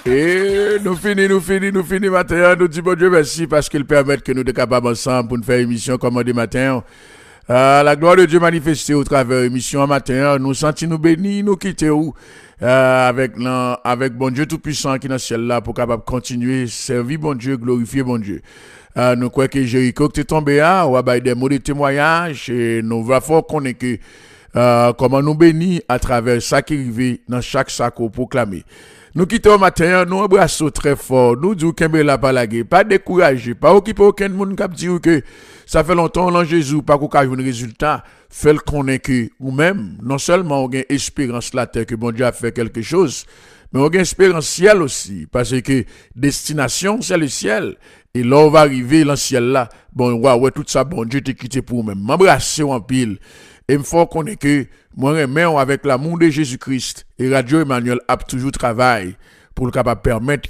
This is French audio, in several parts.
Et nous finissons matin. Nous disons bon Dieu merci parce qu'il permet que nous soyons capables ensemble pour nous faire une émission commandée matin. La gloire de Dieu manifestée au travers de l'émission matin. Nous sentons nous bénis, nous quitter avec bon Dieu tout-puissant qui est dans le ciel là pour capable continuer servir bon Dieu, glorifier bon Dieu. Nous croyons que Jéricho qui est tombé on va avoir des mots de témoignage et nous va fort connaître que comment nous bénir à travers ça qui arrive dans chaque sac au proclamer. Nous quittons au matin, nous embrassons très fort, nous disons qu'il la palagé, pas décourager, pas occuper aucun monde qui dit que ça fait longtemps dans Jésus, pas qu'on a un résultat, fait le connaître que ou même, non seulement on a espérance la terre que bon Dieu a fait quelque chose, mais on a espérance ciel aussi, parce que destination c'est le ciel, et là on va arriver dans le ciel là, bon ouais tout ça bon Dieu t'a quitté pour même, m'embrasser en pile. Et il faut qu'on ait que moi avec l'amour de Jésus-Christ et Radio Emmanuel a toujours travaillé pour capable permettre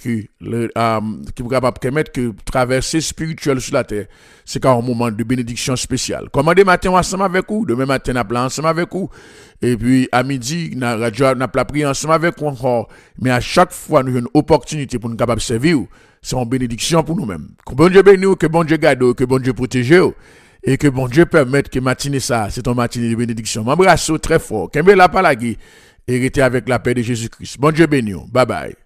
que traverser spirituelle sur la terre c'est un moment de bénédiction spéciale. Commandez matin ensemble avec vous, demain matin n'a pas ensemble avec vous et puis à midi na radio n'a pas prié ensemble avec vous encore, mais à chaque fois nous avons une opportunité pour nous capable servir, c'est une bénédiction pour nous-mêmes. Que bon Dieu bénisse, que bon Dieu garde, que bon Dieu protège. Et que bon Dieu permette que matinée ça, c'est ton matinée de bénédiction. M'embrasse très fort. Kembe la palagui et restez avec la paix de Jésus-Christ. Bon Dieu béni. Bye bye.